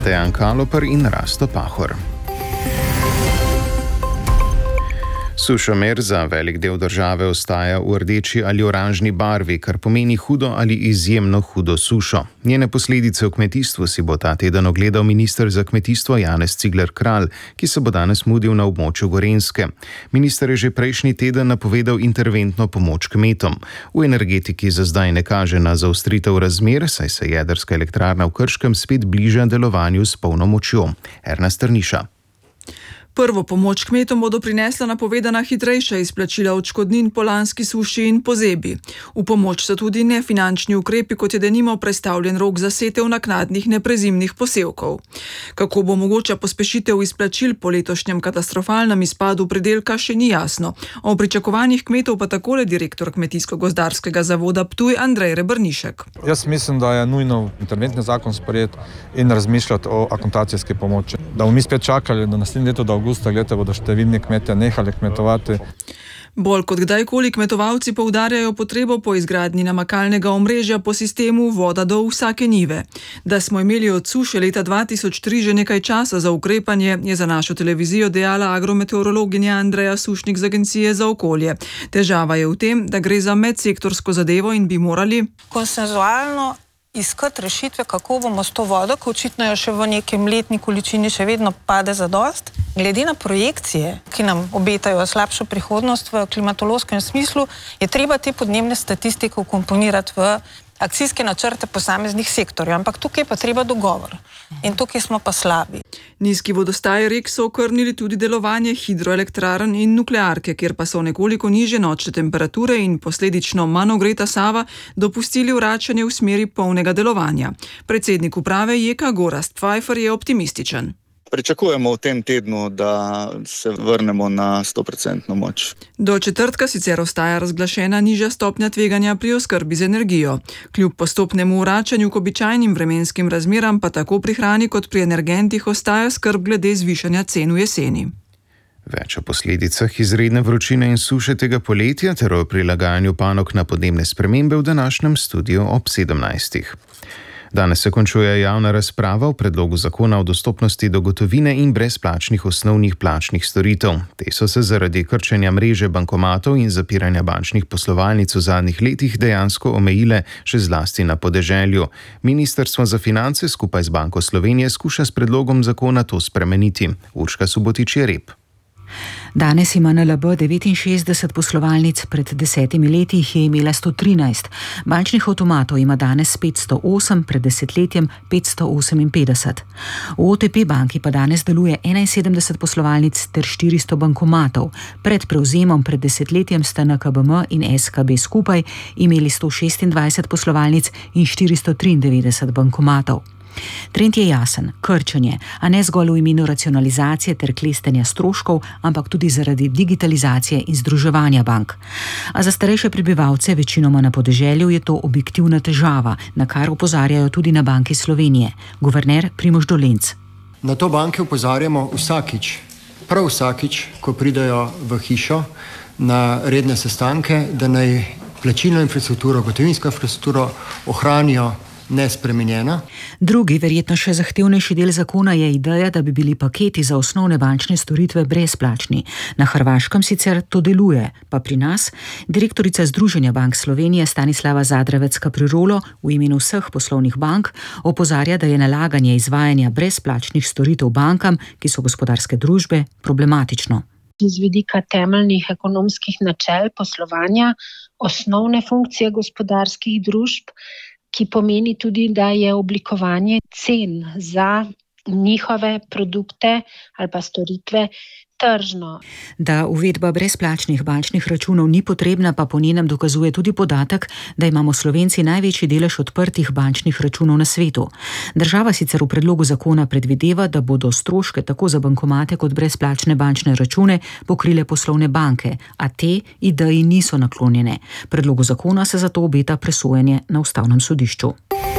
Dejan Kaloper in Rasto Pahor. Sušomer za velik del države ostaja v rdeči ali oranžni barvi, kar pomeni hudo ali izjemno hudo sušo. Njene posledice v kmetijstvu si bo ta teden ogledal minister za kmetijstvo Janez Cigler Kralj, ki se bo danes mudil na območju Gorenjske. Minister je že prejšnji teden napovedal interventno pomoč kmetom. V energetiki za zdaj ne kaže na zaostritev razmer, saj se jedrska elektrarna v Krškem spet bliža delovanju s polno močjo. Erna Strniša. Prvo pomoč kmetom bodo prinesla napovedana hitrejša izplačila odškodnin po lanski suši in pozebi. V pomoč so tudi nefinančni ukrepi, kot je denimo prestavljen rok za setev naknadnih neprezimnih posevkov. Kako bo mogoča pospešitev izplačil po letošnjem katastrofalnem izpadu pridelka, še ni jasno. O pričakovanjih kmetov pa takole direktor Kmetijsko-gozdarskega zavoda Ptuj Andrej Rebrnišek. Jaz mislim, da je nujno interventni zakon sprejeti in razmišljati o akontacijski pomoči. Da bomo mi spet čakali do naslednje leto, avgusta leta bodo številni kmetje nehali kmetovati. Bolj kot kdajkoli kmetovalci poudarjajo potrebo po izgradnji namakalnega omrežja po sistemu voda do vsake njive. Da smo imeli od suše leta 2003 že nekaj časa za ukrepanje, je za našo televizijo dejala agrometeorologinja Andreja Sušnik z Agencije za okolje. Težava je v tem, da gre za medsektorsko zadevo in bi morali konsenzualno iskati rešitve, kako bomo s to vodo, ko očitno jo še v nekem letni količini še vedno pade zadost. Glede na projekcije, ki nam obetajo slabšo prihodnost v klimatološkem smislu, je treba te podnebne statistike vkomponirati v akcijske načrte posameznih sektorjev, ampak tukaj je pa treba dogovor. In tukaj smo pa slabi. Nizki vodostaji rek so okrnili tudi delovanje hidroelektrarn in nuklearke, kjer pa so nekoliko nižje nočne temperature in posledično manj ogreta Sava dopustili vračanje v smeri polnega delovanja. Predsednik uprave JEK Gorazd Pfeiffer je optimističen. Pričakujemo v tem tednu, da se vrnemo na 100% moč. Do četrtka sicer ostaja razglašena nižja stopnja tveganja pri oskrbi z energijo. Kljub postopnemu vračanju k običajnim vremenskim razmeram pa tako pri hrani kot pri energentih ostaja skrb glede zvišanja cen v jeseni. Več o posledicah izredne vročine in suše tega poletja ter o prilagajanju panog na podnebne spremembe v današnjem studiu ob 17. Danes se končuje javna razprava o predlogu zakona o dostopnosti do gotovine in brezplačnih osnovnih plačnih storitev. Te so se zaradi krčenja mreže bankomatov in zapiranja bančnih poslovalnic v zadnjih letih dejansko omejile še zlasti na podeželju. Ministrstvo za finance skupaj z Banko Slovenije skuša s predlogom zakona to spremeniti. Urška Subotič-Jereb. Danes ima NLB 69 poslovalnic, pred 10 leti jih je imela 113. Bančnih avtomatov ima danes 508, pred desetletjem 558. V OTP banki pa danes deluje 71 poslovalnic ter 400 bankomatov. Pred prevzemom pred desetletjem sta NKBM in SKB skupaj imeli 126 poslovalnic in 493 bankomatov. Trend je jasen, krčenje, a ne zgolj v imenu racionalizacije ter klestenja stroškov, ampak tudi zaradi digitalizacije in združevanja bank. A za starejše prebivalce, večinoma na podeželju, je to objektivna težava, na kar opozarjajo tudi na Banki Slovenije. Guverner Primož Dolenc. Na to banke opozarjamo vsakič, prav vsakič, ko pridejo v hišo na redne sestanke, da naj plačilno infrastrukturo, gotovinsko infrastrukturo ohranijo nespremenjena. Drugi, verjetno še zahtevnejši del zakona je ideja, da bi bili paketi za osnovne bančne storitve brezplačni. Na Hrvaškem sicer to deluje, pa pri nas direktorica Združenja bank Slovenije Stanislava Zadravec-Kaprirolo v imenu vseh poslovnih bank opozarja, da je nalaganje izvajanja brezplačnih storitev bankam, ki so gospodarske družbe, problematično. Z vidika temeljnih ekonomskih načel poslovanja, osnovne funkcije gospodarskih družb, ki pomeni tudi, da je oblikovanje cen za njihove produkte ali pa storitve tržno. Da uvedba brezplačnih bančnih računov ni potrebna, pa po njenem dokazuje tudi podatek, da imamo Slovenci največji delež odprtih bančnih računov na svetu. Država sicer v predlogu zakona predvideva, da bodo stroške tako za bankomate kot brezplačne bančne račune pokrile poslovne banke, a te ideji niso naklonjene. Predlogu zakona se zato obeta presojanje na Ustavnem sodišču.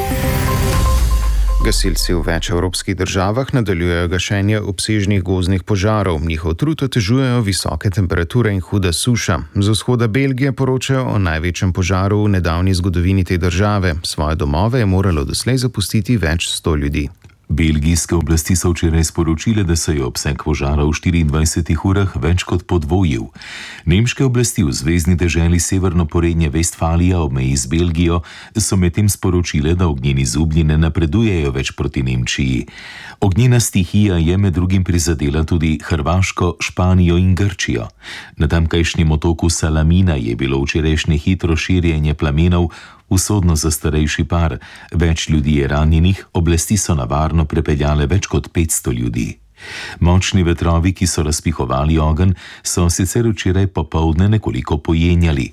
Gasilci v več evropskih državah nadaljujejo gašenje obsežnih gozdnih požarov. Njihov trud otežujejo visoke temperature in huda suša. Z vzhoda Belgije poročajo o največjem požaru v nedavni zgodovini te države. Svoje domove je moralo doslej zapustiti več 100 ljudi. Belgijske oblasti so včeraj sporočile, da se je obseg požara v 24 urah več kot podvojil. Nemške oblasti v zvezni deželi Severno-Porednje Vestfalija ob meji z Belgijo so medtem sporočile, da ognjeni zublji ne napredujejo več proti Nemčiji. Ognjena stihija je med drugim prizadela tudi Hrvaško, Španijo in Grčijo. Na tamkajšnjem otoku Salamina je bilo včerajšnje hitro širjenje plamenov usodno za starejši par. Več ljudi je ranjenih, oblasti so na varno prepeljale več kot 500 ljudi. Močni vetrovi, ki so razpihovali ogenj, so sicer včeraj popoldne nekoliko pojenjali.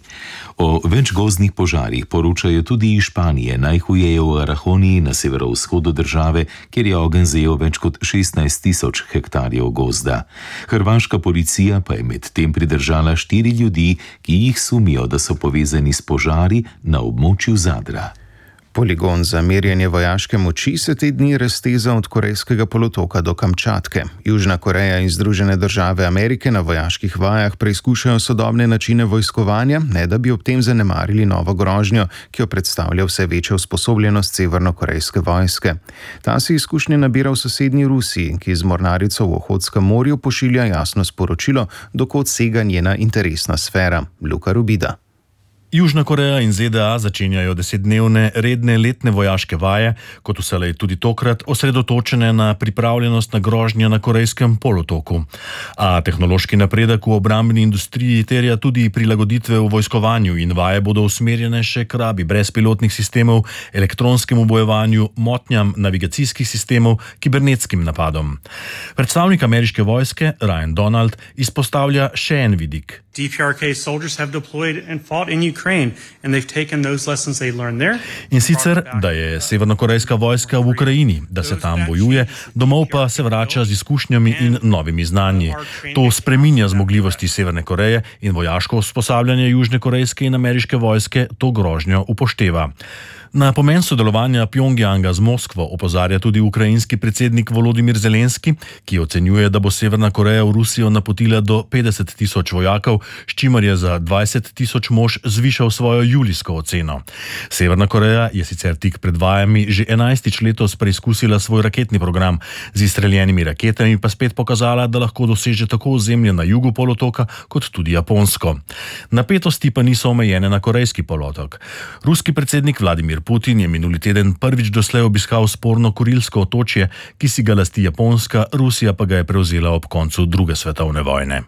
O več gozdnih požarih poročajo tudi iz Španije, najhuje je v Arahoniji na severovzhodu države, kjer je ogenj zajel več kot 16.000 hektarjev gozda. Hrvaška policija pa je medtem pridržala 4 ljudi, ki jih sumijo, da so povezani s požari na območju Zadra. Poligon za merjenje vojaške moči se te dni razteza od Korejskega polotoka do Kamčatke. Južna Koreja in Združene države Amerike na vojaških vajah preizkušajo sodobne načine vojskovanja, ne da bi ob tem zanemarili novo grožnjo, ki jo predstavlja vse večja usposobljenost severnokorejske vojske. Ta se izkušnje nabira v sosednji Rusiji, ki z mornarico v Ohotskem morju pošilja jasno sporočilo, do kod sega njena interesna sfera. Luka Rubida. Južna Koreja in ZDA začenjajo 10-dnevne redne letne vojaške vaje, kot vselej tudi tokrat osredotočene na pripravljenost na grožnje na Korejskem polotoku. A tehnološki napredek v obrambni industriji terja tudi prilagoditve v vojskovanju in vaje bodo usmerjene še k rabi brezpilotnih sistemov, elektronskem bojevanju, motnjam navigacijskih sistemov, kibernetskim napadom. Predstavnik ameriške vojske Ryan Donald izpostavlja še en vidik. DPRK soldiers have deployed and fought in Ukraine, and they've taken those lessons they learned there. In sicer, da je severnokorejska vojska v Ukrajini, da se tam bojuje, domov pa se vrača z izkušnjami in novimi znanji. To spreminja zmogljivosti Severne Koreje in vojaško usposabljanje južne korejske in ameriške vojske to grožnjo upošteva. Na pomen sodelovanja Pjongjanga z Moskvo opozarja tudi ukrajinski predsednik Volodimir Zelenski, ki ocenjuje, da bo Severna Koreja v Rusijo napotila do 50.000 vojakov, s čimer je za 20.000 mož zvišal svojo julijsko oceno. Severna Koreja je sicer tik pred vajami že 11. letos preizkusila svoj raketni program, z izstreljenimi raketami pa spet pokazala, da lahko doseže tako ozemlje na jugu polotoka kot tudi Japonsko. Napetosti pa niso omejene na Korejski polotok. Ruski predsednik Vladimir Putin je minuli teden prvič doslej obiskal sporno Kurilsko otočje, ki si ga lasti Japonska, Rusija pa ga je prevzela ob koncu druge svetovne vojne.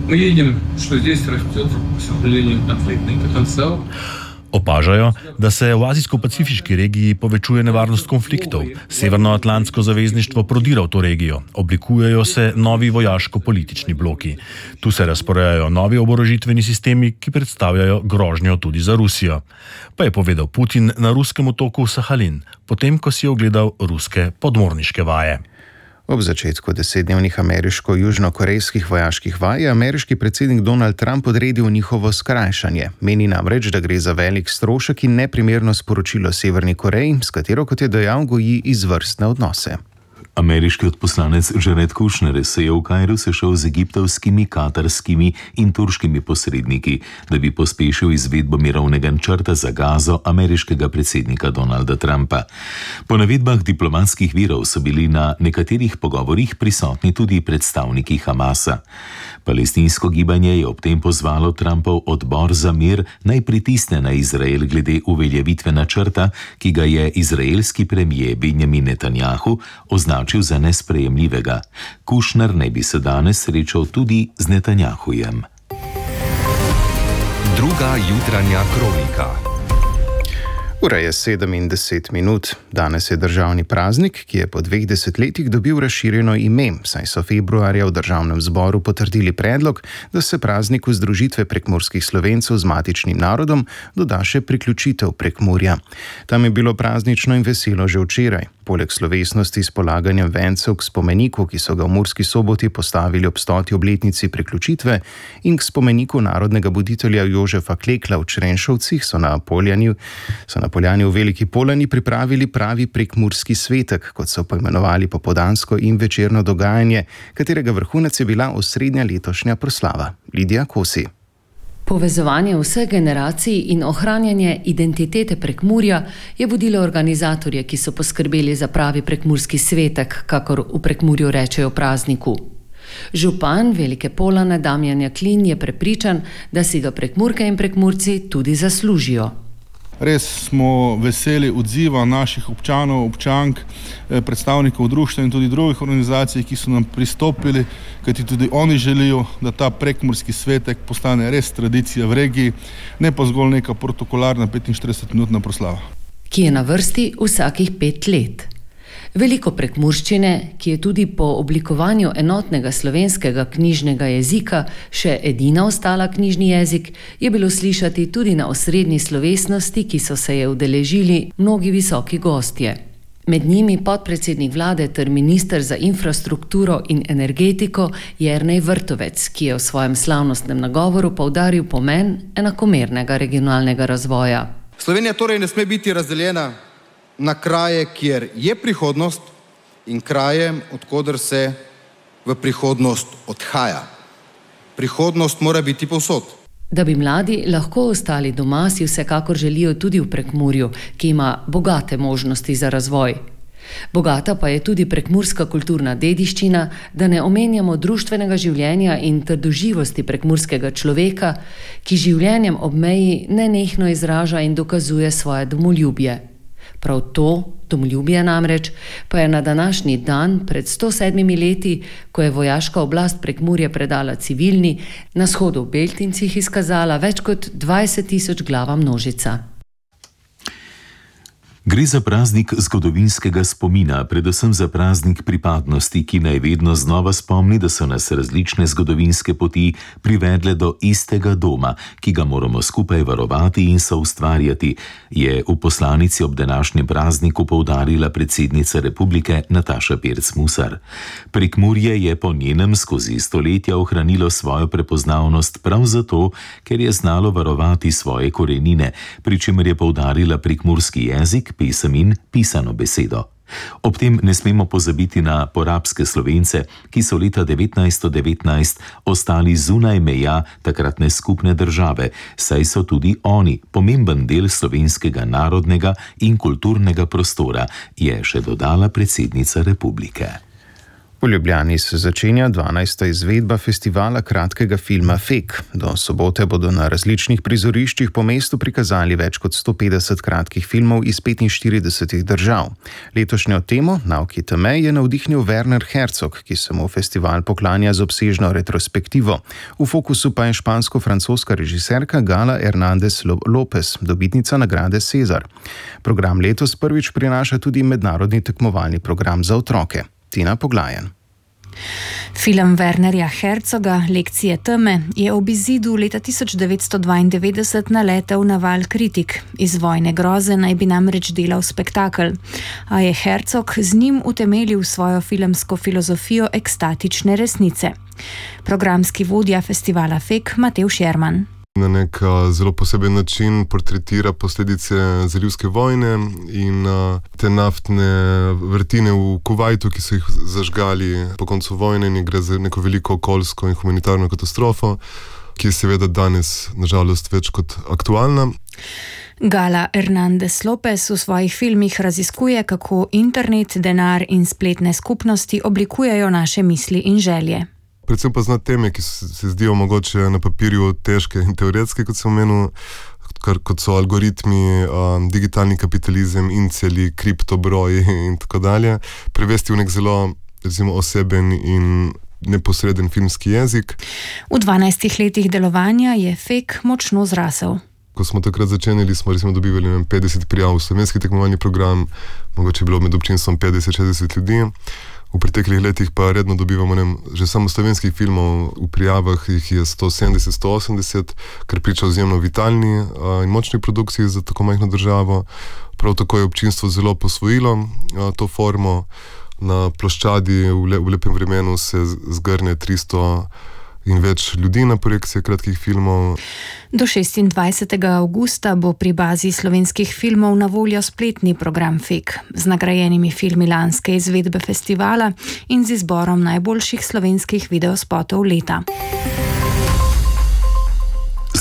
Opažajo, da se v azijsko-pacifiški regiji povečuje nevarnost konfliktov. Severnoatlantsko zavezništvo prodira v to regijo. Oblikujejo se novi vojaško-politični bloki. Tu se razporejajo novi oborožitveni sistemi, ki predstavljajo grožnjo tudi za Rusijo. Pa je povedal Putin na ruskem otoku Sahalin, potem ko si je ogledal ruske podmorniške vaje. Ob začetku 10-dnevnih ameriško-južnokorejskih vojaških vaj je ameriški predsednik Donald Trump odredil njihovo skrajšanje. Meni namreč, da gre za velik strošek in neprimerno sporočilo Severni Koreji, s katero, kot je dejal, goji izvrstne odnose. Ameriški odposlanec Jared Kushner se je v Kairu sešel z egiptovskimi, katarskimi in turškimi posredniki, da bi pospešil izvedbo mirovnega načrta za Gazo ameriškega predsednika Donalda Trumpa. Po navedbah diplomatskih virov so bili na nekaterih pogovorih prisotni tudi predstavniki Hamasa. Palestinsko gibanje je ob tem pozvalo Trumpov odbor za mir naj pritisne na Izrael glede uveljavitve načrta, ki ga je izraelski premijer Benjamin Netanjahu označil za nesprejemljivega. Kushner naj bi se danes srečal tudi z Netanjahujem. Druga jutranja kronika. Ura je 7:10. Danes je državni praznik, ki je po 2 desetletjih dobil razširjeno ime, saj so februarja v državnem zboru potrdili predlog, da se prazniku združitve prekmurskih Slovencev z matičnim narodom doda še priključitev Prekmurja. Tam je bilo praznično in veselo že včeraj. Poleg slovesnosti s polaganjem vencev k spomeniku, ki so ga v Murski Soboti postavili ob 100. obletnici priključitve, in k spomeniku narodnega buditelja Jožefa Klekla v Črenšovcih, so na Poljani v Veliki Polani pripravili pravi prekmurski svetek, kot so poimenovali popoldansko in večerno dogajanje, katerega vrhunec je bila osrednja letošnja proslava. Lidija Kosi. Povezovanje vseh generacij in ohranjanje identitete Prekmurja je vodilo organizatorje, ki so poskrbeli za pravi prekmurski svetek, kakor v Prekmurju rečejo prazniku. Župan Velike Polane Damjan Jaklin je prepričan, da si ga Prekmurke in Prekmurci tudi zaslužijo. Res smo veseli odziva naših občanov, občank, predstavnikov društva in tudi drugih organizacij, ki so nam pristopili, kajti tudi oni želijo, da ta prekmurski svetek postane res tradicija v regiji, ne pa zgolj neka protokolarna 45-minutna proslava. Ki je na vrsti vsakih 5 let. Veliko prekmurščine, ki je tudi po oblikovanju enotnega slovenskega knjižnega jezika še edina ostala knjižni jezik, je bilo slišati tudi na osrednji slovesnosti, ki so se je udeležili mnogi visoki gostje. Med njimi podpredsednik vlade ter minister za infrastrukturo in energetiko Jernej Vrtovec, ki je v svojem slavnostnem nagovoru poudaril pomen enakomernega regionalnega razvoja. Slovenija torej ne sme biti razdeljena na kraje, kjer je prihodnost, in kraje, odkoder se v prihodnost odhaja. Prihodnost mora biti povsod. Da bi mladi lahko ostali doma, si vsekakor želijo tudi v Prekmurju, ki ima bogate možnosti za razvoj. Bogata pa je tudi prekmurska kulturna dediščina, da ne omenjamo društvenega življenja in trdoživosti prekmurskega človeka, ki življenjem ob meji nenehno izraža in dokazuje svoje domoljubje. Prav to, domoljubje namreč, pa je na današnji dan pred 107 leti, ko je vojaška oblast Prekmurje predala civilni, na shodu v Beltincih izkazala več kot 20.000 glava množica. Gre za praznik zgodovinskega spomina, predvsem za praznik pripadnosti, ki naj vedno znova spomni, da so nas različne zgodovinske poti privedle do istega doma, ki ga moramo skupaj varovati in soustvarjati, je v poslanici ob današnjem prazniku poudarila predsednica republike Nataša Pirc Musar. Prekmurje je po njenem skozi stoletja ohranilo svojo prepoznavnost prav zato, ker je znalo varovati svoje korenine, pri čemer je poudarila prekmurski jezik, pesem in pisano besedo. Ob tem ne smemo pozabiti na porabske Slovence, ki so leta 1919 ostali zunaj meja takratne skupne države, saj so tudi oni pomemben del slovenskega narodnega in kulturnega prostora, je še dodala predsednica republike. V Ljubljani se začenja 12. izvedba festivala kratkega filma Fek. Do sobote bodo na različnih prizoriščih po mestu prikazali več kot 150 kratkih filmov iz 45 držav. Letošnjo temo Nauki teme je navdihnil Werner Herzog, ki se mu festival poklanja z obsežno retrospektivo. V fokusu pa je špansko-francoska režiserka Gala Hernández López, dobitnica nagrade Cezar. Program letos prvič prinaša tudi mednarodni tekmovalni program za otroke. Tina Poglajen. Film Wernerja Herzoga Lekcije teme je ob izidu leta 1992 naletel na val kritik. Iz vojne groze naj bi namreč delal spektakel, a je Herzog z njim utemeljil svojo filmsko filozofijo ekstatične resnice. Programski vodja festivala Fek Matevž Jerman. Na nek zelo poseben način portretira posledice zalivske vojne in te naftne vrtine v Kuvajtu, ki so jih zažgali po koncu vojne, in gre za neko veliko okoljsko in humanitarno katastrofo, ki je seveda danes nažalost več kot aktualna. Gala Hernández López v svojih filmih raziskuje, kako internet, denar in spletne skupnosti oblikujejo naše misli in želje. Predvsem pa zna teme, ki se zdijo mogoče na papirju težke in teoretske, kot sem omenil, kot so algoritmi, digitalni kapitalizem, inceli, kriptobroji in tako dalje, prevesti v nek zelo, recimo, oseben in neposreden filmski jezik. V 12 letih delovanja je Fek močno zrasel. Ko smo takrat začenjali, smo recimo dobivali 50 prijav v slovenski tekmovalni program, mogoče je bilo med občinstvom 50-60 ljudi. V preteklih letih pa redno dobivamo že samo slovenskih filmov, v prijavah jih je 170-180, kar priča o izjemno vitalni in močni produkciji za tako majhno državo. Prav tako je občinstvo zelo posvojilo to formo. Na ploščadi v lepem vremenu se zgrne 300 in več ljudi na projekcije kratkih filmov. Do 26. avgusta bo pri bazi slovenskih filmov na voljo spletni program Fek z nagrajenimi filmi lanske izvedbe festivala in z izborom najboljših slovenskih videospotov leta.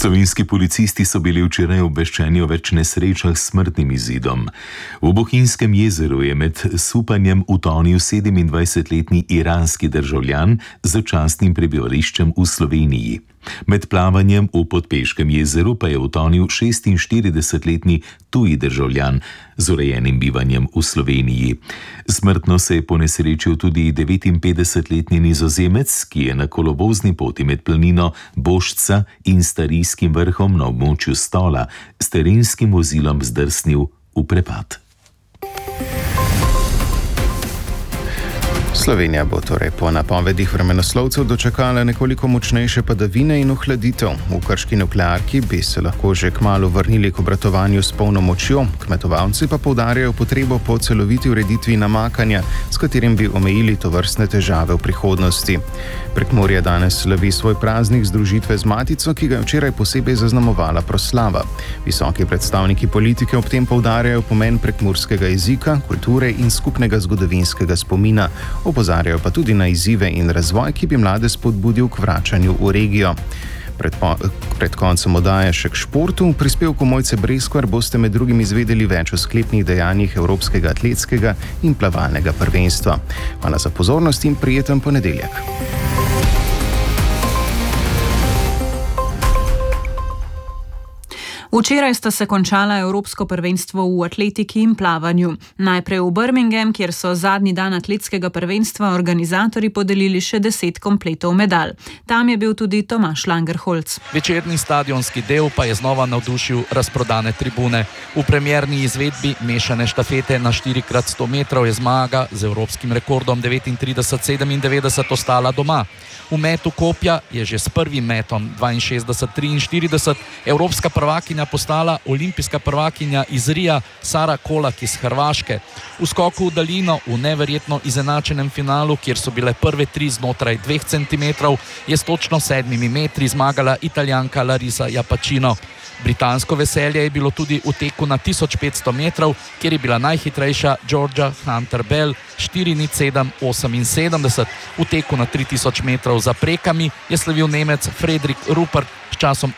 Slovenski policisti so bili včeraj obveščeni o več nesrečah s smrtnim izidom. V Bohinjskem jezeru je med supanjem utonil 27-letni iranski državljan z začasnim prebivališčem v Sloveniji. Med plavanjem v Podpeškem jezeru pa je utonil 46-letni tuji državljan z urejenim bivanjem v Sloveniji. Smrtno se je ponesrečil tudi 59-letni Nizozemec, ki je na kolovozni poti med planino Bošca in Starijskim vrhom na območju Stola s terenskim vozilom zdrsnil v prepad. Slovenija bo torej po napovedih vremenoslovcev dočakala nekoliko močnejše padavine in ohladitev. V krški nuklearki bi se lahko že kmalu vrnili k obratovanju s polno močjo, kmetovalci pa poudarjajo potrebo po celoviti ureditvi namakanja, s katerim bi omejili tovrstne težave v prihodnosti. Prekmurje danes slavi svoj praznik združitve z Matico, ki ga je včeraj posebej zaznamovala proslava. Visoki predstavniki politike ob tem poudarjajo pomen prekmurskega jezika, kulture in skupnega zgodovinskega spomina. Opozarjajo pa tudi na izzive in razvoj, ki bi mlade spodbudil k vračanju v regijo. Pred koncem oddaje še k športu. V prispevku Mojce Breskvar boste med drugim izvedeli več o sklepnih dejanjih Evropskega atletskega in plavalnega prvenstva. Hvala za pozornost in prijeten ponedeljek. Včeraj sta se končala Evropsko prvenstvo v atletiki in plavanju. Najprej v Birmingham, kjer so zadnji dan atletskega prvenstva organizatorji podelili še 10 kompletov medalj. Tam je bil tudi Tomaž Langerholz. Večerni stadionski del pa je znova navdušil razprodane tribune. V premierni izvedbi mešane štafete na 4x100 metrov je zmaga z evropskim rekordom 39-97 ostala doma. V metu kopja je že s prvim metom 62-43 evropska prvakinja postala olimpijska prvakinja iz Rija Sara Kolak iz Hrvaške. V skoku v daljino v neverjetno izenačenem finalu, kjer so bile prve 3 znotraj 2 cm, je s točno 7 metri zmagala Italijanka Larisa Japacino. Britansko veselje je bilo tudi v teku na 1500 metrov, kjer je bila najhitrejša Georgia Hunter-Bell 4:07:78. V teku na 3000 metrov za prekami je slavil Nemec Fredrik Rupert s časom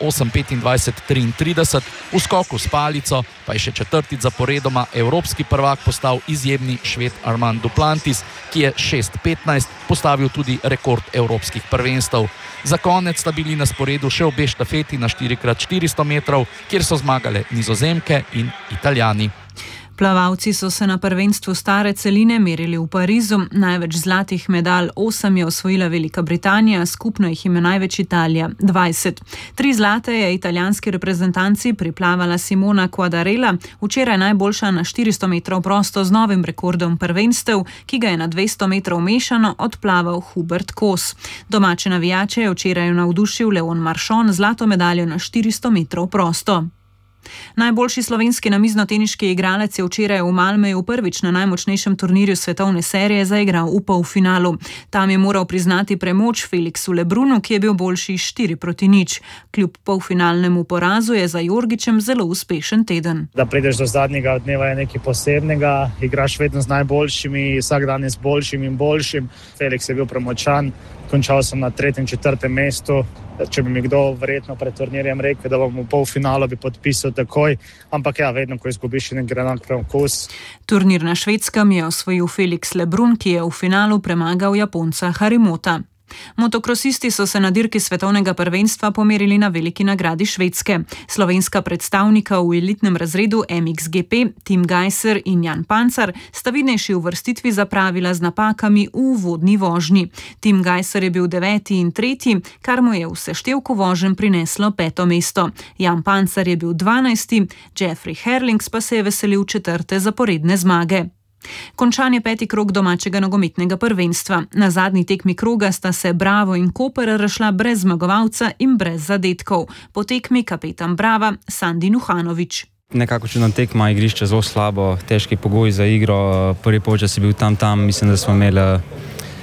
8:25:33. V skoku s palico pa je še četrtič zaporedoma evropski prvak postal izjemni Šved Armand Duplantis, ki je 6:15 postavil tudi rekord evropskih prvenstev. Za konec sta bili na sporedu še obe štafeti na 4x400 metrov, kjer so zmagale Nizozemke in Italijani. Plavalci so se na prvenstvu stare celine merili v Parizu. Največ zlatih medalj 8 je osvojila Velika Britanija, skupno jih ima največ Italija 20. 3 zlate je italijanski reprezentanci priplavala Simona Quadarella, včeraj najboljša na 400 metrov prosto z novim rekordom prvenstev, ki ga je na 200 metrov mešano odplaval Hubert Kos. Domače navijače je včeraj navdušil Leon Marchon z zlato medaljo na 400 metrov prosto. Najboljši slovenski namiznoteniški igralec je včeraj v Malmeju prvič na najmočnejšem turnirju svetovne serije zaigral v polfinalu. Tam je moral priznati premoč Felixu Lebrunu, ki je bil boljši 4:0. Kljub polfinalnemu porazu je za Jorgičem zelo uspešen teden. Da prideš do zadnjega dneva je nekaj posebnega, igraš vedno z najboljšimi, vsak dan je z boljšim in boljšim. Felix je bil premočan, končal sem na 3. in 4. mestu. Če bi mi kdo verjetno pred turnirjem rekel, da bom v polfinalu, bi podpisal takoj, ampak ja, vedno, ko izgubiš, ne gre enak preokus. Turnir na Švedskem je osvojil Felix Lebrun, ki je v finalu premagal Japonca Harimota. Motokrosisti so se na dirki svetovnega prvenstva pomerili na veliki nagradi Švedske. Slovenska predstavnika v elitnem razredu MXGP, Tim Gajser in Jan Pancar, sta vidnejši uvrstitvi zapravila z napakami v uvodni vožnji. Tim Gajser je bil 9. in 3., kar mu je v seštevku voženj prineslo 5. mesto. Jan Pancar je bil 12., Jeffrey Herlings pa se je veselil 4. zaporedne zmage. Končan je 5. krog domačega nogometnega prvenstva. Na zadnji tekmi kroga sta se Bravo in Koper razšla brez zmagovalca in brez zadetkov. Po tekmi kapetan Brava Sandi Nuhanović. Nekako čudna tekma, igrišče zelo slabo, težki pogoji za igro. Prvi polčas je bil tam, mislim, da smo imeli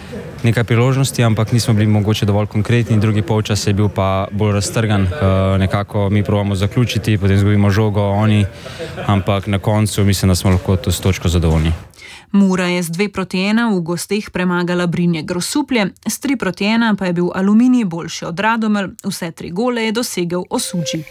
nekaj priložnosti, ampak nismo bili mogoče dovolj konkretni. Drugi polčas je bil pa bolj raztrgan. Nekako mi probamo zaključiti, potem izgubimo žogo, oni, ampak na koncu mislim, da smo lahko s točko zadovoljni. Mura je z 2-1 v gosteh premagala Brinje Grosuplje, s 3-1 pa je bil Aluminij boljši od Radomelj, vse 3 gole je dosegel Osuđi.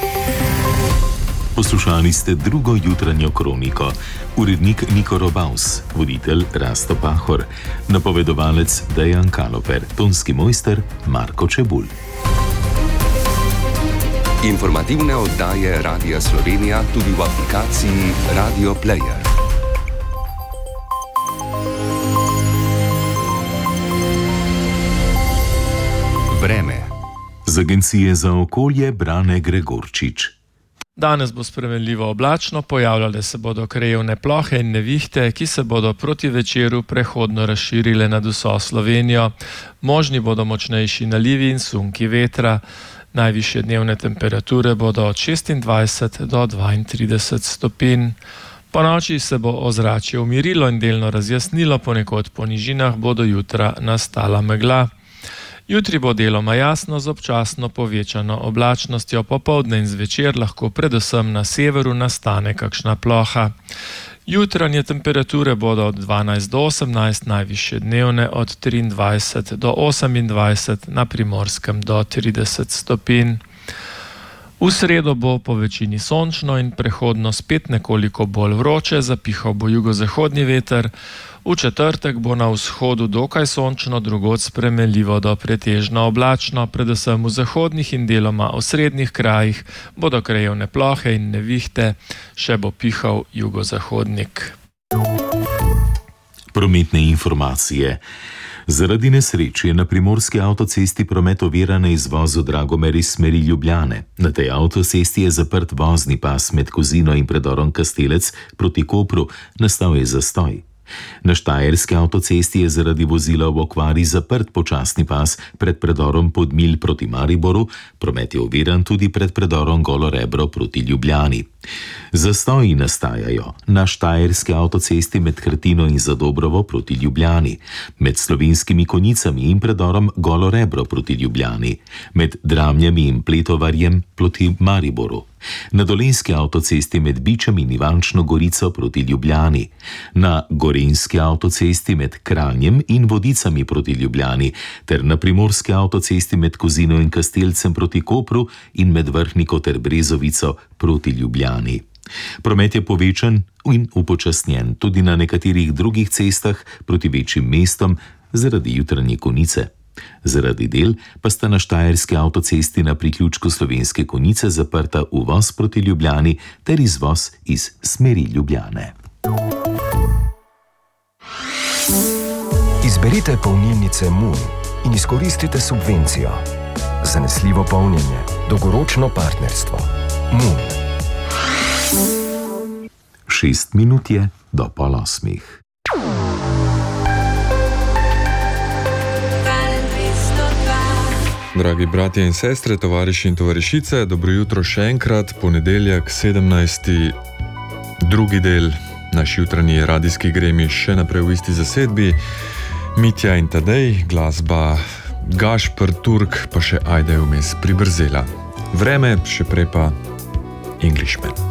Poslušali ste drugo jutranjo kroniko. Urednik Niko Robaus, voditelj Rasto Pahor, napovedovalec Dejan Kaloper, tonski mojster Marko Čebulj. Informativne oddaje Radia Slovenija tudi v aplikaciji Radio Player. Vreme. Z Agencije za okolje Brane Gregorčič. Danes bo spremenljivo oblačno, pojavljale se bodo krajevne plohe in nevihte, ki se bodo proti večeru prehodno razširile nad vso Slovenijo. Možni bodo močnejši nalivi in sunki vetra. Najvišje dnevne temperature bodo od 26 do 32 stopinj. Po noči se bo ozračje umirilo in delno razjasnilo, ponekod po nižinah bo do jutra nastala megla. Jutri bo deloma jasno z občasno povečano oblačnostjo, popoldne in zvečer lahko predvsem na severu nastane kakšna ploha. Jutranje temperature bodo od 12 do 18, najvišje dnevne od 23 do 28, na Primorskem do 30 stopinj. V sredo bo po večini sončno in prehodno spet nekoliko bolj vroče, zapihal bo jugozahodni veter. V četrtek bo na vzhodu dokaj sončno, drugod spremenljivo do pretežno oblačno, predvsem v zahodnih in deloma osrednjih krajih bodo krajevne plohe in nevihte, še bo pihal jugozahodnik. Prometne informacije. Zaradi nesreče je na primorski avtocesti promet oviran na izvozu Dragomer iz smeri Ljubljane. Na tej avtocesti je zaprt vozni pas med Kozino in predorom Kastelec proti Kopru, nastal je zastoj. Na štajerski avtocesti je zaradi vozila v okvari zaprt počasni pas pred predorom Podmilj proti Mariboru, promet je oviran tudi pred predorom Golo Rebro proti Ljubljani. Zastoji nastajajo na štajerski avtocesti med Krtino in Zadobrovo proti Ljubljani, med Slovenskimi Konjicami in predorom Golo Rebro proti Ljubljani, med Dramljami in Pletovarjem proti Mariboru, na dolenjski avtocesti med Bičem in Ivančno Gorico proti Ljubljani, na gorenjski avtocesti med Kranjem in Vodicami proti Ljubljani ter na primorski avtocesti med Kozino in Kastelcem proti Kopru in med Vrhniko ter Brezovico proti Ljubljani. Promet je povečan in upočasnjen tudi na nekaterih drugih cestah proti večjim mestom zaradi jutranje konice. Zaradi del pa sta na štajerski avtocesti na priključku Slovenske Konjice zaprta uvoz proti Ljubljani ter izvoz iz smeri Ljubljane. Izberite polnilnice Moon in izkoristite subvencijo. Zanesljivo polnjenje, dolgoročno partnerstvo. Moon. 6 minut je do 7:30. Dragi bratje in sestre, tovariši in tovarišice, dobro jutro še enkrat, ponedeljek 17. drugi del, naš jutranji radijski gremi še naprej v isti zasedbi. Mitja in Tadej, glasba Gašper Turk, pa še Ajde vmes pribrzela. Vreme, še prej pa Englishman.